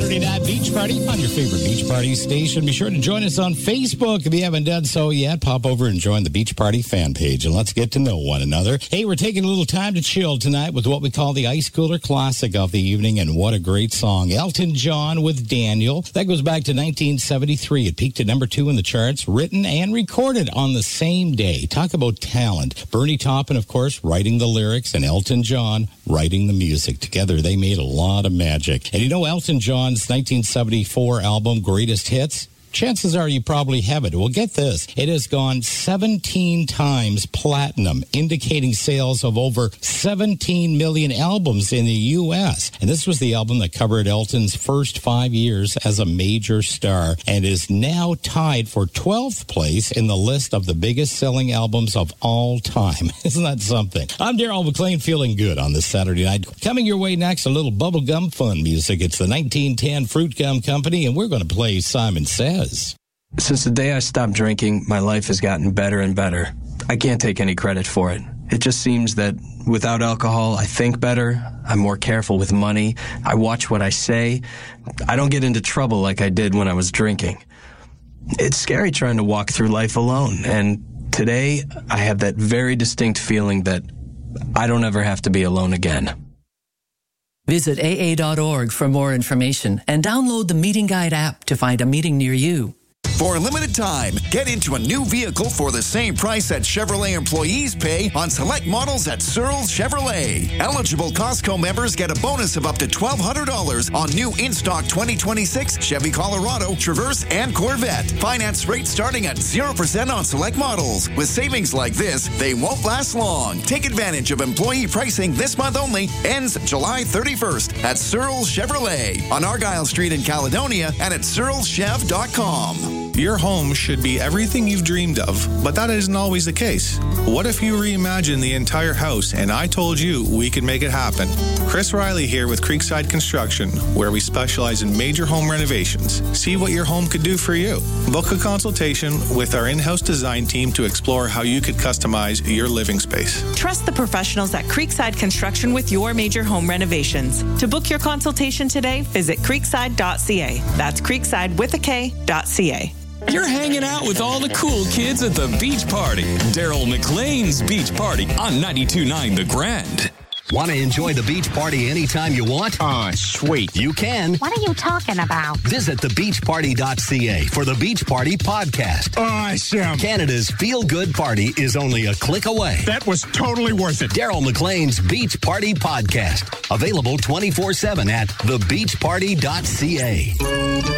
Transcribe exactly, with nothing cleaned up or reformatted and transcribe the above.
Saturday Night Beach Party on your favorite beach party station. Be sure to join us on Facebook. If you haven't done so yet, pop over and join the Beach Party fan page, and let's get to know one another. Hey, we're taking a little time to chill tonight with what we call the Ice Cooler Classic of the evening, and what a great song. Elton John with Daniel. That goes back to nineteen seventy-three. It peaked at number two in the charts, written and recorded on the same day. Talk about talent. Bernie Taupin, of course, writing the lyrics, and Elton John writing the music. Together, they made a lot of magic. And you know Elton John's nineteen seventy-four album, Greatest Hits? Chances are you probably have it. Well, get this. It has gone seventeen times platinum, indicating sales of over seventeen million albums in the U S. And this was the album that covered Elton's first five years as a major star, and is now tied for twelfth place in the list of the biggest selling albums of all time. Isn't that something? I'm Daryl McLean, feeling good on this Saturday night. Coming your way next, a little bubblegum fun music. It's the nineteen ten Fruit Gum Company, and we're going to play Simon Says. Since the day I stopped drinking, my life has gotten better and better. I can't take any credit for it. It just seems that without alcohol, I think better, I'm more careful with money, I watch what I say, I don't get into trouble like I did when I was drinking. It's scary trying to walk through life alone, and today I have that very distinct feeling that I don't ever have to be alone again. Visit A A dot org for more information and download the Meeting Guide app to find a meeting near you. For a limited time, get into a new vehicle for the same price that Chevrolet employees pay on select models at Searles Chevrolet. Eligible Costco members get a bonus of up to twelve hundred dollars on new in-stock twenty twenty-six Chevy Colorado, Traverse, and Corvette. Finance rates starting at zero percent on select models. With savings like this, they won't last long. Take advantage of employee pricing this month only. Ends July thirty-first at Searles Chevrolet on Argyle Street in Caledonia and at searles chev dot com. Your home should be everything you've dreamed of, but that isn't always the case. What if you reimagine the entire house and I told you we could make it happen? Chris Riley here with Creekside Construction, where we specialize in major home renovations. See what your home could do for you. Book a consultation with our in-house design team to explore how you could customize your living space. Trust the professionals at Creekside Construction with your major home renovations. To book your consultation today, visit creekside dot c a. That's creekside with a K dot C A. You're hanging out with all the cool kids at the beach party. Daryl McLean's Beach Party on ninety-two point nine The Grand. Want to enjoy the beach party anytime you want? Oh, sweet. You can. What are you talking about? Visit the beach party dot c a for the Beach Party podcast. Awesome. Canada's feel-good party is only a click away. That was totally worth it. Daryl McLean's Beach Party podcast. Available twenty-four seven at the beach party dot c a.